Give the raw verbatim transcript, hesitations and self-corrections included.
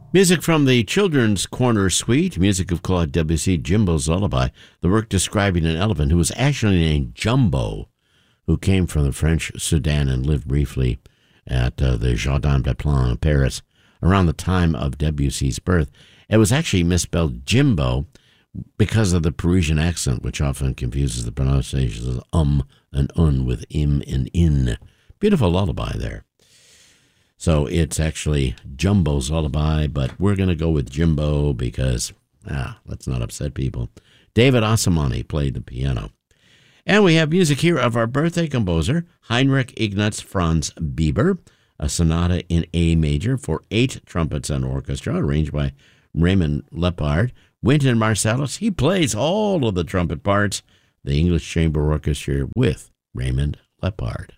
Music from the Children's Corner Suite, music of Claude Debussy, Jimbo's Lullaby, the work describing an elephant who was actually named Jumbo, who came from the French Sudan and lived briefly at uh, the Jardin des Plantes in Paris around the time of Debussy's birth. It was actually misspelled Jimbo because of the Parisian accent, which often confuses the pronunciations of um and un with im and in. Beautiful lullaby there. So it's actually Jumbo's Lullaby, but we're going to go with Jimbo because, ah, let's not upset people. David Osamani played the piano. And we have music here of our birthday composer, Heinrich Ignaz Franz Bieber, a sonata in A major for eight trumpets and orchestra, arranged by Raymond Lepard. Wynton Marsalis, he plays all of the trumpet parts, the English Chamber Orchestra with Raymond Lepard.